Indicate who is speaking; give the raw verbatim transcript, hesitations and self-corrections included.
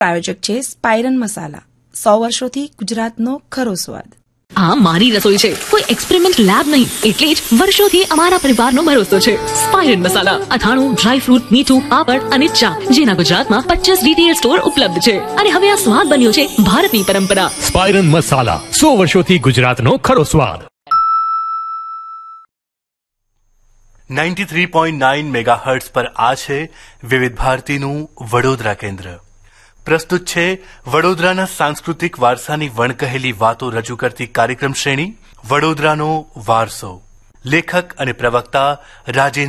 Speaker 1: પ્રાયોજક છે સ્પાઇરન મસાલા, સો વર્ષોથી ગુજરાતનો ખરો સ્વાદ.
Speaker 2: આ મારી રસોઈ છે, કોઈ એક્સપેરિમેન્ટ લેબ નહીં, એટલે જ વર્ષોથી અમારા પરિવારનો ભરોસો છે. સ્પાઇરન મસાલા, અથાણું, ડ્રાય ફ્રૂટ, મીઠું, પાપડ અને ચા, જેના ગુજરાતમાં પચાસ રિટેલ સ્ટોર ઉપલબ્ધ છે. અને હવે આ સ્વાદ બન્યો છે ભારતની પરંપરા.
Speaker 3: સ્પાઇરન મસાલા, સો વર્ષોથી ગુજરાતનો ખરો સ્વાદ.
Speaker 4: Ninety three point nine megahertz પર આ છે વિવિધ ભારતીનું વડોદરા કેન્દ્ર. પ્રસ્તુત છે વડોદરાના સાંસ્કૃતિક વારસાની વણકહેલી વાતો રજૂ કરતી કાર્યક્રમ શ્રેણી વડોદરાનો વારસો. લેખક અને પ્રવક્તા રાજેન્દ્ર